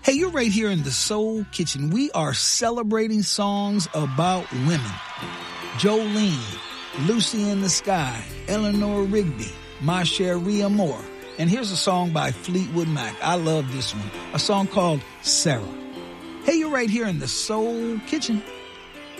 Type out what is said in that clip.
Hey, you're right here in the Soul Kitchen. We are celebrating songs about women. Jolene, Lucy in the Sky, Eleanor Rigby, Ma Cherie Amour. And here's a song by Fleetwood Mac. I love this one. A song called Sarah. Hey, you're right here in the Soul Kitchen.